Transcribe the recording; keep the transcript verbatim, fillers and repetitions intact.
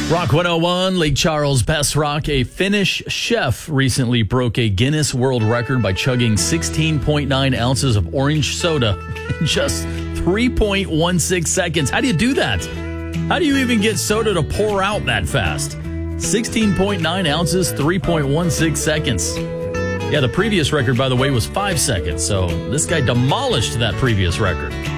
Rock one oh one, Lake Charles Best Rock. A Finnish chef recently broke a Guinness World Record by chugging sixteen point nine ounces of orange soda in just three point one six seconds. How do you do that? How do you even get soda to pour out that fast? sixteen point nine ounces, three point one six seconds. Yeah, the previous record, by the way, was five seconds. So this guy demolished that previous record.